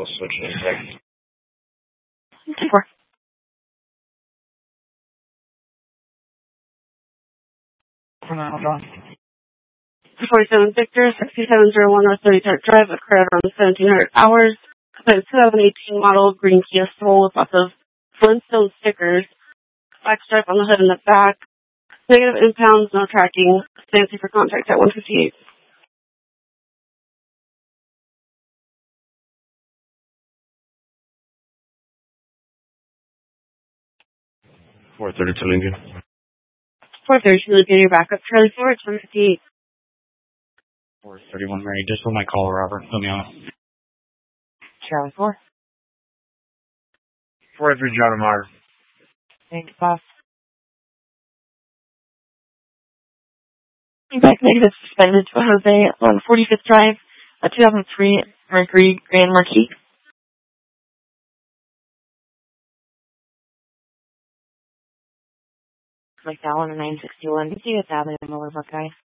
we'll switch in a sec. 2-4. Hold on. 47 Victor, 6701 North 33rd Drive, occurred around 1700 hours. It's a 2018 model green Kia Soul with lots of Flintstone stickers. Black stripe on the hood and the back. Negative impounds, no tracking. Fancy for contact at 158. .432 Lincoln. 432 Lincoln, your backup. Charlie Ford, 158. 431 Mary, just for my call, Robert. Let me on. Charlie 4. 43 John Meyer. Thank you, boss. Back negative suspended to Jose on 45th Drive, a 2003 Mercury Grand Marquis. McDowell on 961. You see what's happening in the Lower Buckeye.